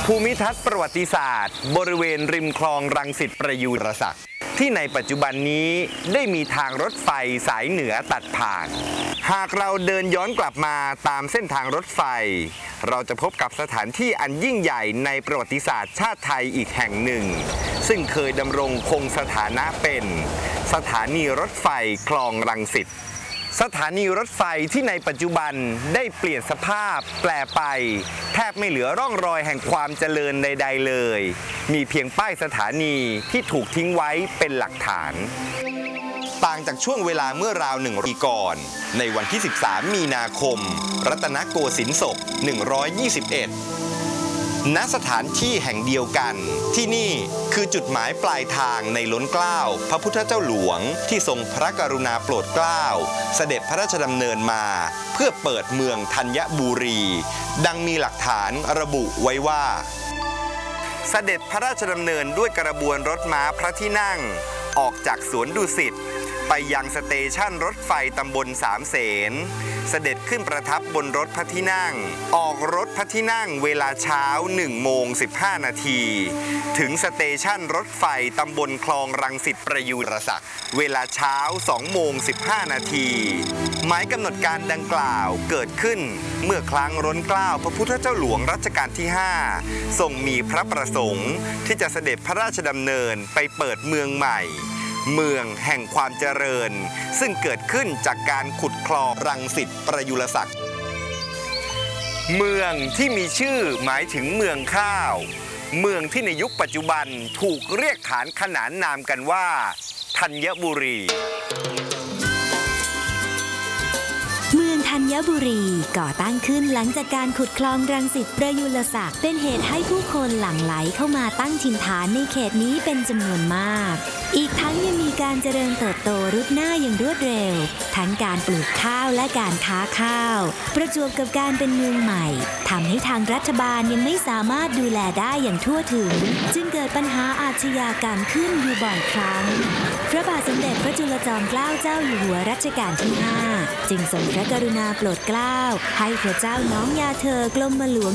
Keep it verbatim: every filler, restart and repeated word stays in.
ภูมิทัศน์ประวัติศาสตร์บริเวณริมคลองรังสิตประยุรศักดิ์ที่ในปัจจุบันนี้ได้มีทางรถไฟสายเหนือตัดผ่านหากเราเดินย้อนกลับมาตามเส้นทางรถไฟเราจะพบกับสถานที่อันยิ่งใหญ่ในประวัติศาสตร์ชาติไทยอีกแห่งหนึ่งซึ่งเคยดำรงคงสถานะเป็นสถานีรถไฟคลองรังสิตสถานีรถไฟที่ในปัจจุบันได้เปลี่ยนสภาพแปลไปแทบไม่เหลือร่องรอยแห่งความเจริญใดๆเลยมีเพียงป้ายสถานีที่ถูกทิ้งไว้เป็นหลักฐานต่างจากช่วงเวลาเมื่อราวหนึ่งปีก่อนในวันที่สิบสามมีนาคมรัตนโกสินทร์ศกหนึ่งร้อยยี่สิบเอ็ดณสถานที่แห่งเดียวกันที่นี่คือจุดหมายปลายทางในล้นเกล้าพระพุทธเจ้าหลวงที่ทรงพระกรุณาโปรดเกล้าเสด็จพระราชดำเนินมาเพื่อเปิดเมืองธัญบุรีดังมีหลักฐานระบุไว้ว่าเสด็จพระราชดำเนินด้วยกระบวนรถม้าพระที่นั่งออกจากสวนดุสิตไปยังสเตชันรถไฟตำบลสามเสนเสด็จขึ้นประทับบนรถพระที่นั่งออกรถพระที่นั่งเวลาเช้าหนึ่งโมงสิบห้านาทีถึงสเตชันรถไฟตำบลคลองรังสิตประยุรศักดิ์เวลาเช้าสองโมงสิบห้านาทีหมายกำหนดการดังกล่าวเกิดขึ้นเมื่อครั้งร้นเกล้าพระพุทธเจ้าหลวงรัชกาลที่ห้าทรงมีพระประสงค์ที่จะเสด็จพระราชดำเนินไปเปิดเมืองใหม่เมืองแห่งความเจริญซึ่งเกิดขึ้นจากการขุดคลองรังสิตประยุรศักดิ์เมืองที่มีชื่อหมายถึงเมืองข้าวเมืองที่ในยุคปัจจุบันถูกเรียกขานขนานนามกันว่าธัญบุรีเมืองธัญบุรีก่อตั้งขึ้นหลังจากการขุดคลองรังสิตประยุรศักดิ์เป็นเหตุให้ผู้คนหลั่งไหลเข้ามาตั้งถิ่นฐานในเขตนี้เป็นจำนวนมากอีกทั้งยังมีการเจริญเติบโตรุดหน้าอย่างรวดเร็วทั้งการปลูกข้าวและการค้าข้าวประจวบกับการเป็นเมืองใหม่ทำให้ทางรัฐบาลยังไม่สามารถดูแลได้อย่างทั่วถึงจึงเกิดปัญหาอาชญากรรมขึ้นอยู่บ่อยครั้งพระบาทสมเด็จพระจุลจอมเกล้าเจ้าอยู่หัวรัชกาลที่ห้าจึงทรงพระกรุณาโปรดเกล้าให้พระเจ้าน้องยาเธอกรมหลวง